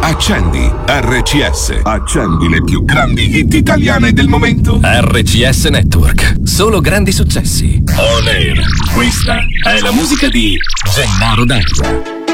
Accendi RCS. Accendi le più grandi hit italiane del momento. RCS Network. Solo grandi successi. On air. Questa è la musica di Gennaro D'Angelo.